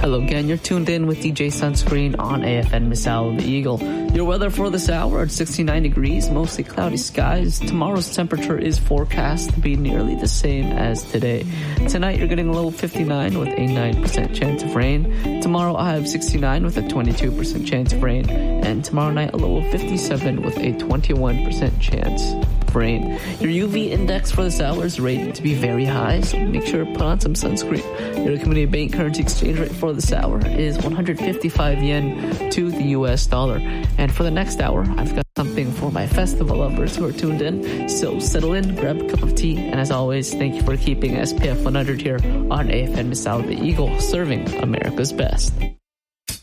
Hello again, you're tuned in with DJ Sunscreen on AFN Misao the Eagle. Your weather for this hour at 69 degrees, mostly cloudy skies. Tomorrow's temperature is forecast to be nearly the same as today. Tonight you're getting a low 59 with a 9% chance of rain. Tomorrow I have 69 with a 22% chance of rain. And tomorrow night a low of 57 with a 21% chance of rain. Your UV index for this hour is rated to be very high, so make sure to put on some sunscreen. Your community bank currency exchange rate for this hour is 155 yen to the US dollar. And for the next hour, I've got something for my festival lovers who are tuned in. So settle in, grab a cup of tea, and as always, thank you for keeping SPF 100 here on AFN Misao the Eagle, serving America's best.